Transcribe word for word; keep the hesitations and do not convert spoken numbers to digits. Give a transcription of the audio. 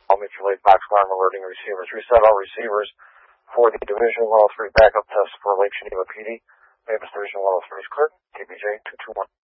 I'll manipulate box alarm alerting receivers. Reset all receivers for the Division one oh three backup test for Lake Geneva P D. Mavis Division one oh three is cleared. K B J two two one.